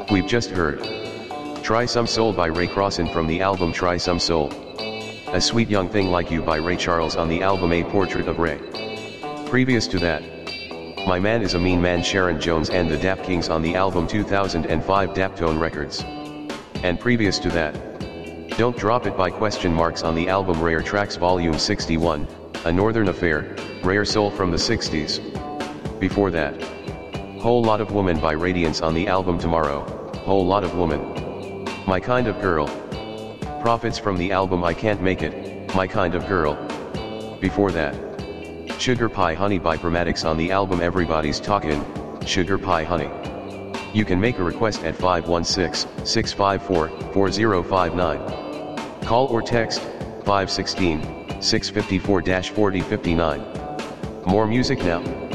We've just heard Try Some Soul by Ray Crossan from the album Try Some Soul. A Sweet Young Thing Like You by Ray Charles on the album A Portrait of Ray. Previous to that, My Man Is a Mean Man Sharon Jones and the Dap Kings on the album 2005 Daptone Records. And previous to that, Don't Drop It by Question Marks on the album Rare Tracks Volume 61, A Northern Affair, Rare Soul from the 60s. Before that, Whole Lot of Woman by Radiance on the album Tomorrow, Whole Lot of Woman. My Kind of Girl. Profits from the album I Can't Make It, My Kind of Girl. Before that, Sugar Pie Honey by Chromatics on the album Everybody's Talkin', Sugar Pie Honey. You can make a request at 516-654-4059. Call or text 516-654-4059. More music now.